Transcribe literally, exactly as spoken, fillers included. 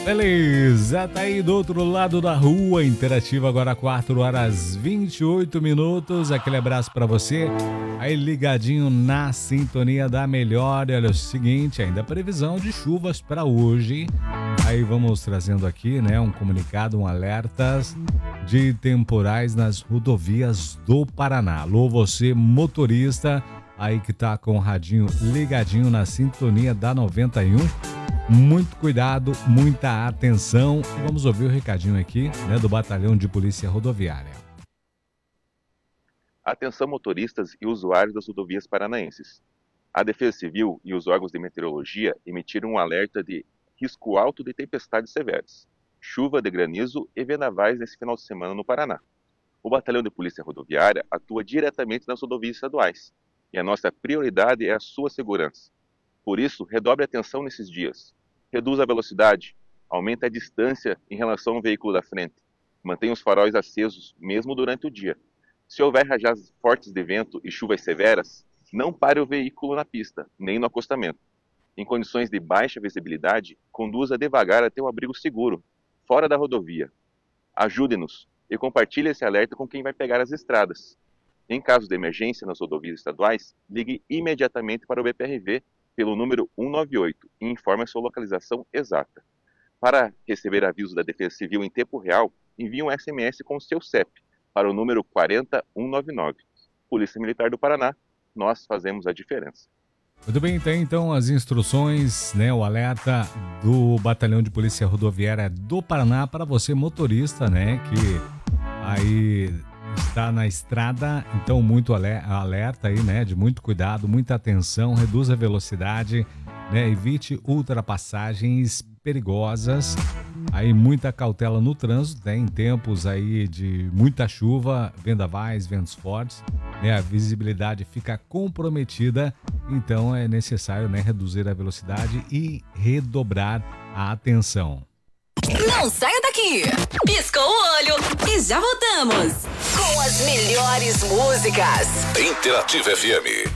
Beleza, tá aí do outro lado da rua, interativa agora quatro horas vinte e oito minutos. Aquele abraço pra você, aí ligadinho na sintonia da melhor. E olha o seguinte, ainda previsão de chuvas pra hoje. Aí vamos trazendo aqui, né, um comunicado, um alerta de temporais nas rodovias do Paraná. Alô, você motorista aí que tá com o radinho ligadinho na sintonia da noventa e um. Muito cuidado, muita atenção. Vamos ouvir o recadinho aqui, né, do Batalhão de Polícia Rodoviária. Atenção motoristas e usuários das rodovias paranaenses. A Defesa Civil e os órgãos de meteorologia emitiram um alerta de risco alto de tempestades severas, chuva de granizo e vendavais nesse final de semana no Paraná. O Batalhão de Polícia Rodoviária atua diretamente nas rodovias estaduais e a nossa prioridade é a sua segurança. Por isso, redobre a atenção nesses dias. Reduza a velocidade, aumente a distância em relação ao veículo da frente. Mantenha os faróis acesos, mesmo durante o dia. Se houver rajadas fortes de vento e chuvas severas, não pare o veículo na pista, nem no acostamento. Em condições de baixa visibilidade, conduza devagar até um abrigo seguro, fora da rodovia. Ajude-nos e compartilhe esse alerta com quem vai pegar as estradas. Em caso de emergência nas rodovias estaduais, ligue imediatamente para o B P R V pelo número um nove oito e informe a sua localização exata. Para receber aviso da Defesa Civil em tempo real, envie um S M S com o seu C E P para o número quatro zero um nove nove. Polícia Militar do Paraná, nós fazemos a diferença. Muito bem, tem então as instruções, né, o alerta do Batalhão de Polícia Rodoviária do Paraná para você motorista, né, que aí está na estrada, então muito alerta aí, né, de muito cuidado, muita atenção, reduza a velocidade, né, evite ultrapassagens perigosas, aí muita cautela no trânsito, né, em tempos aí de muita chuva, vendavais, ventos fortes, né, a visibilidade fica comprometida, então é necessário, né, reduzir a velocidade e redobrar a atenção. Não saia daqui! Piscou o olho e já voltamos com as melhores músicas. Interativa F M.